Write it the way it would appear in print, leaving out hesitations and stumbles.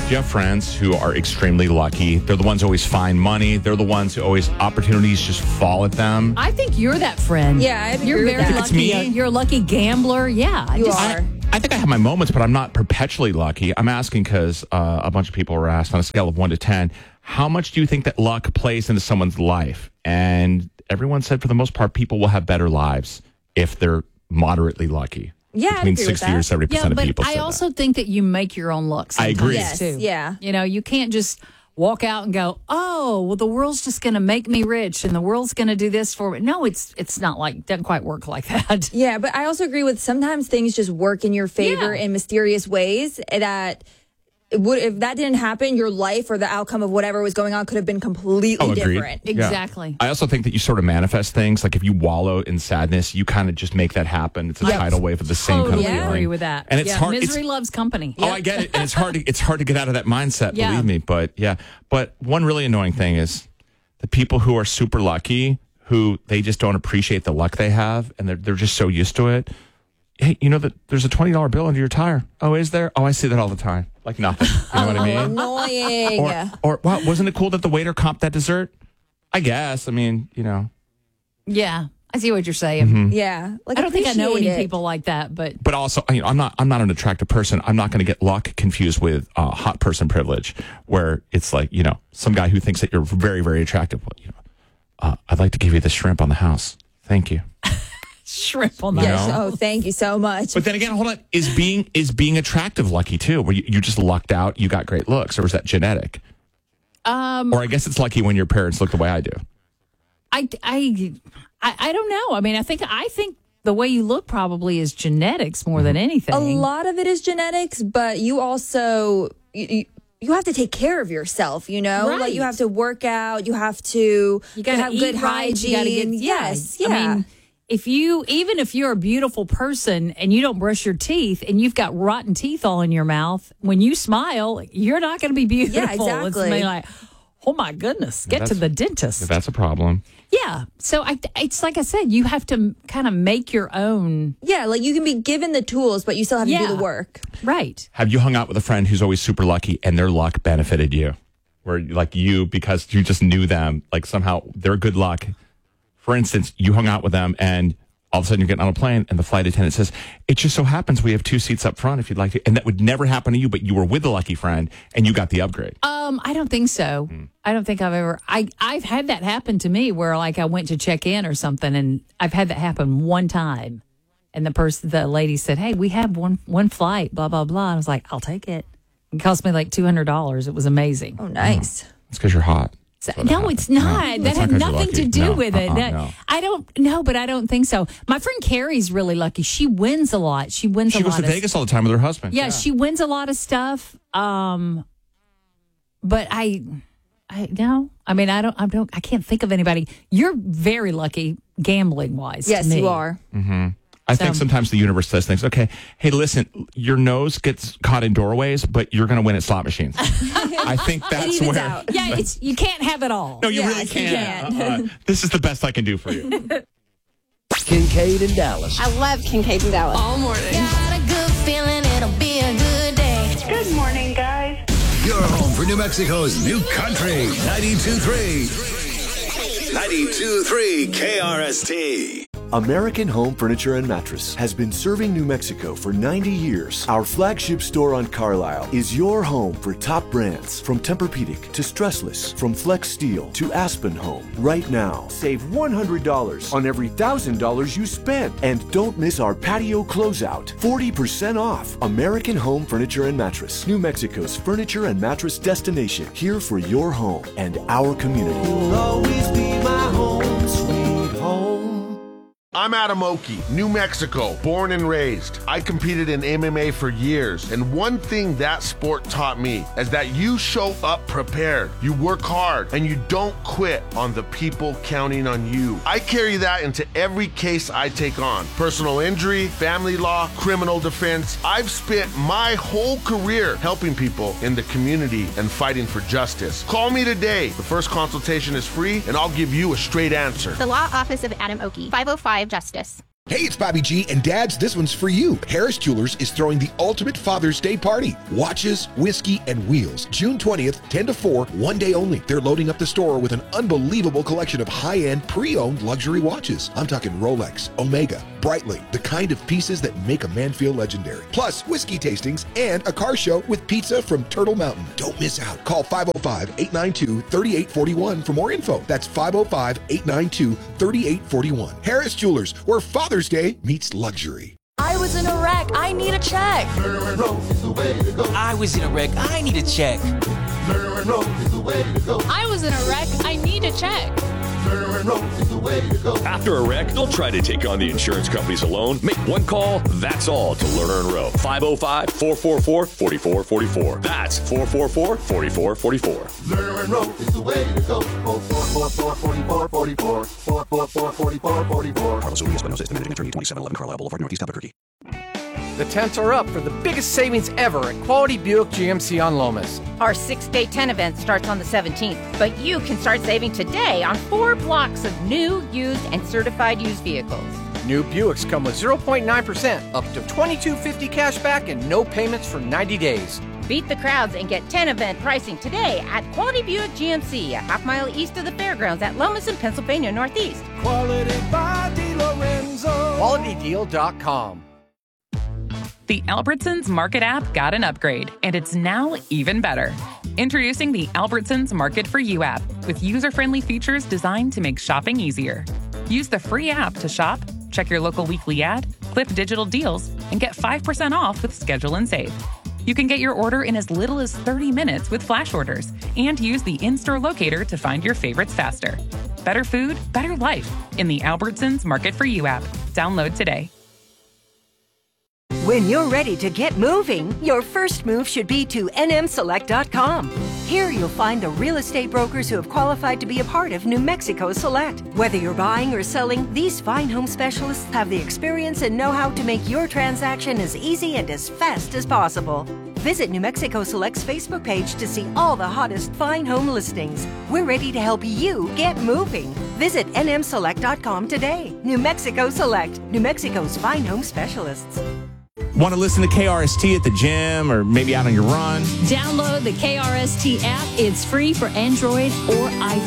Do you have friends who are extremely lucky? They're the ones who always find money. They're the ones who always opportunities just fall at them. I think you're that friend. Yeah, I agree you're with very that. lucky. It's me? You're a lucky gambler. Yeah, You are. I think I have my moments, but I'm not perpetually lucky. I'm asking because a bunch of people were asked on a scale of 1 to 10, how much do you think that luck plays into someone's life? And everyone said for the most part, people will have better lives if they're moderately lucky. Yeah, I'd Between agree with 60 or 70% Yeah, of but people I said also that. think that you make your own luck I sometimes, agree. Yes, too. yeah. You know, you can't just walk out and go, oh, well, the world's just going to make me rich and the world's going to do this for me. No, it's not like, doesn't quite work like that. Yeah, but I also agree with sometimes things just work in your favor Yeah. in mysterious ways that if that didn't happen, your life or the outcome of whatever was going on could have been completely Agreed. different. Yeah. Exactly. I also think that you sort of manifest things. Like if you wallow in sadness, you kind of just make that happen. It's a Yes. tidal wave of the same kind Totally of feeling. agree with that. And it's yeah, hard. Misery loves company. Oh, I get it. And it's hard to get out of that mindset, Yeah. believe me. But yeah. But one really annoying thing is the people who are super lucky, who they just don't appreciate the luck they have, and they're just so used to it. Hey, you know that there's a $20 bill under your tire. Oh, is there? Oh, I see that all the time. Like nothing. You know what I mean? Annoying. Or wow, wasn't it cool that the waiter comped that dessert? I guess. I mean, you know. Yeah, I see what you're saying. Mm-hmm. Yeah. Like, I don't think I know any appreciate it. people like that, but But also, you know, I'm not an attractive person. I'm not going to get luck confused with hot person privilege, where it's like, you know, some guy who thinks that you're very, very attractive. Well, you know, I'd like to give you the shrimp on the house. Thank you. shrimp on that. Yes. know? Oh, thank you so much. But then again, hold on. Is being attractive lucky too? Where you just lucked out, you got great looks, or is that genetic? Or I guess it's lucky when your parents look the way I do. I don't know. I mean, I think the way you look probably is genetics more than anything. a lot of it is genetics, but you also you have to take care of yourself, you know? Right. Like you have to work out, you have to gotta have eat good right, hygiene. You gotta get, yes, yeah. yeah. I mean, even if you're a beautiful person and you don't brush your teeth and you've got rotten teeth all in your mouth, when you smile, you're not going to be beautiful. Yeah, exactly. It's gonna be like, oh my goodness, get to the dentist. That's a problem. Yeah. So it's like I said, you have to kind of make your own. Yeah, like you can be given the tools, but you still have to do the work. Right. Have you hung out with a friend who's always super lucky and their luck benefited you? Where like you, because you just knew them, like somehow their good luck. For instance, you hung out with them and all of a sudden you're getting on a plane and the flight attendant says, it just so happens we have 2 seats up front if you'd like to. And that would never happen to you, but you were with the lucky friend and you got the upgrade. I don't think so. I don't think I've had that happen to me where like I went to check in or something and I've had that happen one time. And the lady said, hey, we have one flight, blah, blah, blah. And I was like, I'll take it. It cost me like $200. It was amazing. Oh, nice. It's because you're hot. No, it's not. No, that it's had not 'cause you're nothing to lucky. do No, with it. no. I don't know, but I don't think so. My friend Carrie's really lucky. She wins a lot. She wins She a goes lot to of Vegas all the time with her husband. Yeah, she wins a lot of stuff. But I no. I mean, I can't think of anybody. You're very lucky gambling wise. Yes, to me. you are. I think sometimes the universe says things. Okay, hey, listen, your nose gets caught in doorways, but you're going to win at slot machines. I think that's evens where. out. Yeah, you can't have it all. No, you Yes, really you can't. can. This is the best I can do for you. Kincaid and Dallas. I love Kincaid and Dallas. All morning. Got a good feeling it'll be a good day. Good morning, guys. Your home for New Mexico's new country. 92.3. 92.3 KRST. American Home Furniture and Mattress has been serving New Mexico for 90 years. Our flagship store on Carlisle is your home for top brands, from Tempur-Pedic to Stressless, from Flex Steel to Aspen Home. Right now, save $100 on every $1,000 you spend. And don't miss our patio closeout, 40% off. American Home Furniture and Mattress, New Mexico's furniture and mattress destination, here for your home and our community. You'll always be my home, sweet home. I'm Adam Oki, New Mexico, born and raised. I competed in MMA for years, and one thing that sport taught me is that you show up prepared, you work hard, and you don't quit on the people counting on you. I carry that into every case I take on. Personal injury, family law, criminal defense. I've spent my whole career helping people in the community and fighting for justice. Call me today. The first consultation is free, and I'll give you a straight answer. The Law Office of Adam Oki, 505 Justice. Hey, it's Bobby G, and dads, this one's for you. Harris Jewelers is throwing the ultimate Father's Day party. Watches, whiskey, and wheels. June 20th, 10 to 4, one day only. They're loading up the store with an unbelievable collection of high-end, pre-owned luxury watches. I'm talking Rolex, Omega, Breitling, the kind of pieces that make a man feel legendary. Plus, whiskey tastings and a car show with pizza from Turtle Mountain. Don't miss out. Call 505-892-3841 for more info. That's 505-892-3841. Harris Jewelers, where Father's Day meets luxury. I was in a wreck. I need a check. I was in a wreck. I need a check. I was in a wreck. I need a check. After a wreck, don't try to take on the insurance companies alone. Make one call, that's all, to Lerner and Rowe. 505-444-4444. That's 444-4444. Lerner and Rowe is the way to go. 444-4444. 444-4444. Carlos Urias, Espinosa, estimated attorney, 2711 Carlisle Boulevard, Northeast Albuquerque. The tents are up for the biggest savings ever at Quality Buick GMC on Lomas. Our 6-day tent event starts on the 17th, but you can start saving today on 4 blocks of new, used, and certified used vehicles. New Buicks come with 0.9%, up to $22.50 cash back, and no payments for 90 days. Beat the crowds and get 10 event pricing today at Quality Buick GMC, a half-mile east of the fairgrounds at Lomas in Pennsylvania Northeast. Quality by DeLorenzo. QualityDeal.com. The Albertsons Market app got an upgrade, and it's now even better. Introducing the Albertsons Market for You app with user-friendly features designed to make shopping easier. Use the free app to shop, check your local weekly ad, clip digital deals, and get 5% off with Schedule and Save. You can get your order in as little as 30 minutes with flash orders and use the in-store locator to find your favorites faster. Better food, better life in the Albertsons Market for You app. Download today. When you're ready to get moving, your first move should be to nmselect.com. Here you'll find the real estate brokers who have qualified to be a part of New Mexico Select. Whether you're buying or selling, these fine home specialists have the experience and know-how to make your transaction as easy and as fast as possible. Visit New Mexico Select's Facebook page to see all the hottest fine home listings. We're ready to help you get moving. Visit nmselect.com today. New Mexico Select, New Mexico's fine home specialists. Want to listen to KRST at the gym or maybe out on your run? Download the KRST app. It's free for Android or iPhone.